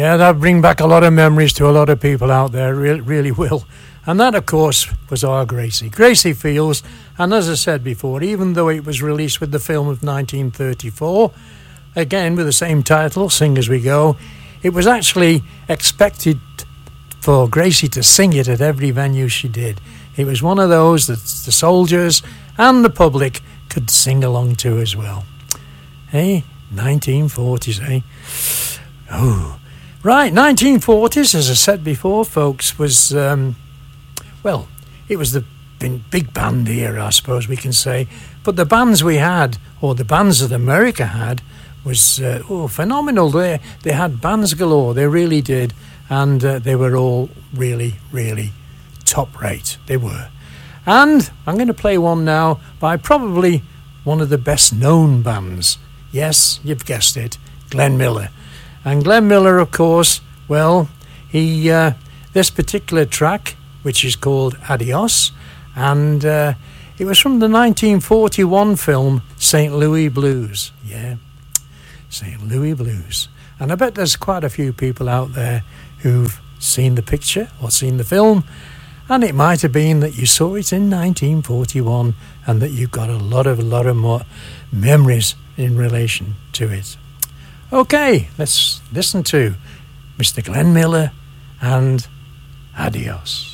Yeah, that'll bring back a lot of memories to a lot of people out there, really will. And that, of course, was our Gracie. Gracie Fields, and as I said before, even though it was released with the film of 1934, again with the same title, Sing As We Go, it was actually expected for Gracie to sing it at every venue she did. It was one of those that the soldiers and the public could sing along to as well. Hey, 1940s, eh? Oh, right, 1940s, as I said before, folks, was, well, it was the big band era, I suppose we can say. But the bands we had, or the bands that America had, was phenomenal. They had bands galore, they really did. And they were all really, really top rate. They were. And I'm going to play one now by probably one of the best known bands. Yes, you've guessed it, Glenn Miller. And Glenn Miller, of course, well, he this particular track, which is called Adios, and it was from the 1941 film St. Louis Blues. Yeah, St. Louis Blues. And I bet there's quite a few people out there who've seen the picture or seen the film, and it might have been that you saw it in 1941 and that you've got a lot of more memories in relation to it. Okay, let's listen to Mr. Glenn Miller and Adios.